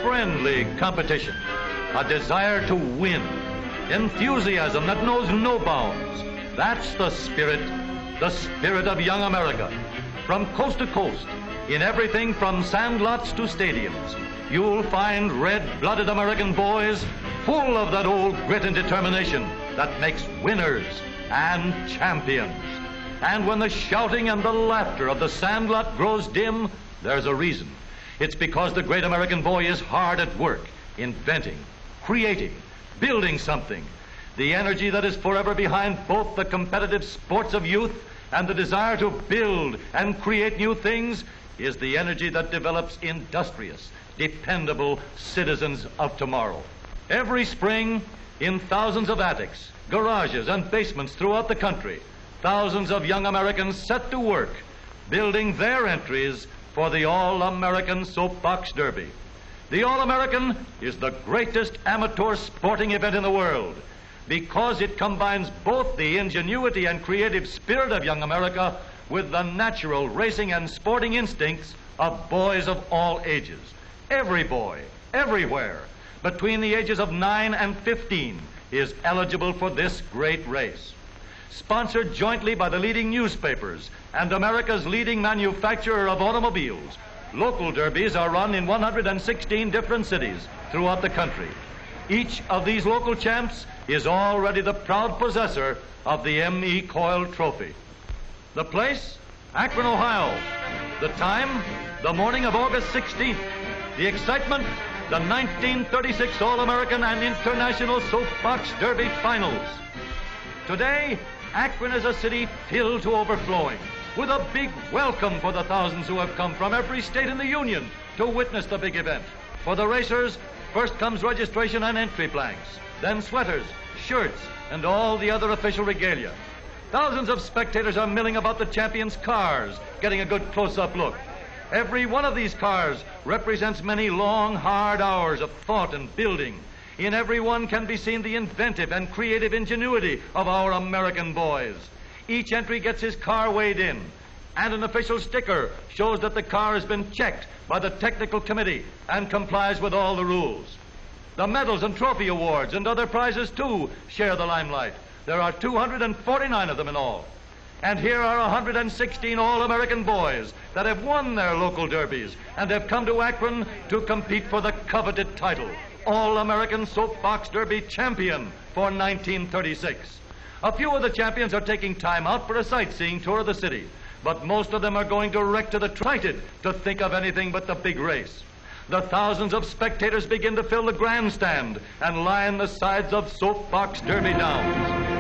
friendly competition, a desire to win, enthusiasm that knows no bounds. That's the spirit of young America. From coast to coast, in everything from sandlots to stadiums, you'll find red-blooded American boys full of that old grit and determination that makes winners and champions. And when the shouting and the laughter of the sandlot grows dim, there's a reason. It's because the great American boy is hard at work, inventing, creating, building something. The energy that is forever behind both the competitive sports of youth and the desire to build and create new things is the energy that develops industrious, dependable citizens of tomorrow. Every spring, in thousands of attics, garages, and basements throughout the country, thousands of young Americans set to work building their entries for the All-American Soapbox Derby. The All-American is the greatest amateur sporting event in the world because it combines both the ingenuity and creative spirit of young America with the natural racing and sporting instincts of boys of all ages. Every boy, everywhere, between the ages of 9 and 15 is eligible for this great race. Sponsored jointly by the leading newspapers and America's leading manufacturer of automobiles, local derbies are run in 116 different cities throughout the country. Each of these local champs is already the proud possessor of the M.E. Coyle Trophy. The place? Akron, Ohio. The time? The morning of August 16th. The excitement? The 1936 All-American and International Soapbox Derby Finals. Today, Akron is a city filled to overflowing with a big welcome for the thousands who have come from every state in the Union to witness the big event. For the racers, first comes registration and entry blanks, then sweaters, shirts, and all the other official regalia. Thousands of spectators are milling about the champions' cars, getting a good close-up look. Every one of these cars represents many long, hard hours of thought and building. In every one can be seen the inventive and creative ingenuity of our American boys. Each entry gets his car weighed in, and an official sticker shows that the car has been checked by the technical committee and complies with all the rules. The medals and trophy awards and other prizes, too, share the limelight. There are 249 of them in all. And here are 116 All-American boys that have won their local derbies and have come to Akron to compete for the coveted title, All-American Soapbox Derby Champion for 1936. A few of the champions are taking time out for a sightseeing tour of the city, but most of them are going direct to the excited to think of anything but the big race. The thousands of spectators begin to fill the grandstand and line the sides of Soapbox Derby downs.